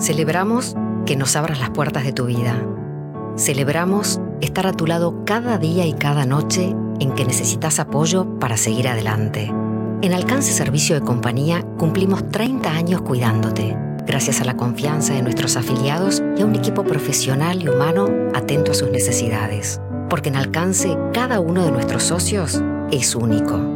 Celebramos que nos abras las puertas de tu vida. Celebramos estar a tu lado cada día y cada noche en que necesitas apoyo para seguir adelante. En Alcance Servicio de Compañía cumplimos 30 años cuidándote, gracias a la confianza de nuestros afiliados y a un equipo profesional y humano atento a sus necesidades. Porque en Alcance cada uno de nuestros socios es único.